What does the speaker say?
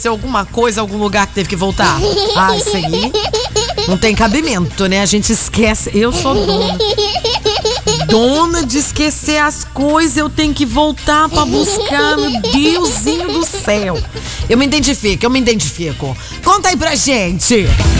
Se alguma coisa, algum lugar que teve que voltar. Ah, isso aí não tem cabimento, né? A gente esquece. Eu sou dona de esquecer as coisas. Eu tenho que voltar pra buscar. Meu Deusinho do céu. Eu me identifico. Conta aí pra gente.